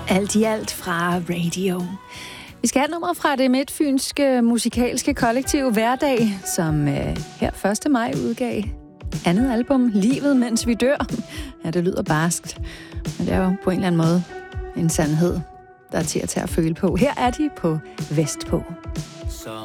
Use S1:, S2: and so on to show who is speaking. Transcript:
S1: Alt i alt fra Radio. Vi skal have nummer fra det midtfynske musikalske kollektiv Hverdag, som her 1. maj udgav andet album, Livet mens vi dør. Ja, det lyder barskt, men det er jo på en eller anden måde en sandhed, der er til at tage at føle på. Her er de på Vestpå.